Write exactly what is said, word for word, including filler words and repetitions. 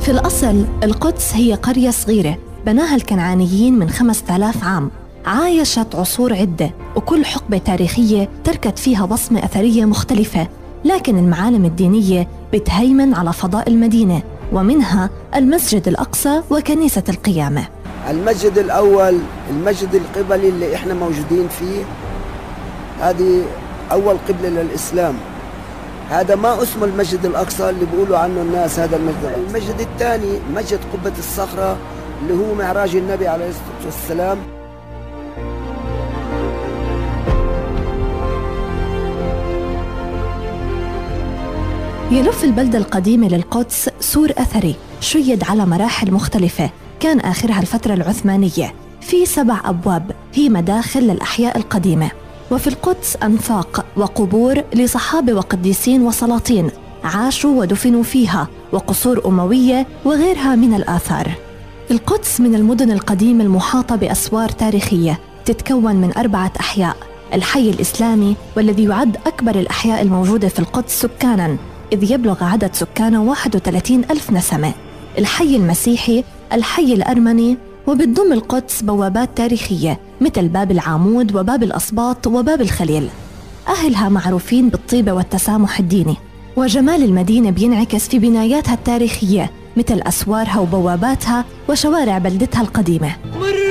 في الأصل القدس هي قرية صغيرة بناها الكنعانيين من خمسة آلاف عام، عايشت عصور عدة، وكل حقبة تاريخية تركت فيها بصمة أثرية مختلفة، لكن المعالم الدينية بتهيمن على فضاء المدينة، ومنها المسجد الأقصى وكنيسة القيامة. المسجد الأول، المسجد القبلي اللي إحنا موجودين فيه، هذه أول قبلة للإسلام. هذا ما اسمه المسجد الأقصى اللي بيقولوا عنه الناس هذا المسجد. المسجد الثاني مسجد قبة الصخرة اللي هو معراج النبي عليه الصلاة والسلام. يلف البلدة القديمة للقدس سور أثري شيد على مراحل مختلفة، كان آخرها الفترة العثمانية، في سبع أبواب هي مداخل للأحياء القديمة. وفي القدس أنفاق وقبور لصحابة وقديسين وسلاطين عاشوا ودفنوا فيها، وقصور أموية وغيرها من الآثار. القدس من المدن القديمة المحاطة بأسوار تاريخية تتكون من أربعة أحياء: الحي الإسلامي والذي يعد أكبر الأحياء الموجودة في القدس سكاناً، إذ يبلغ عدد سكانه واحد وثلاثين ألف نسمة، الحي المسيحي، الحي الأرمني، وبتضم القدس بوابات تاريخية مثل باب العامود وباب الأسباط وباب الخليل. أهلها معروفين بالطيبة والتسامح الديني، وجمال المدينة بينعكس في بناياتها التاريخية مثل أسوارها وبواباتها وشوارع بلدتها القديمة.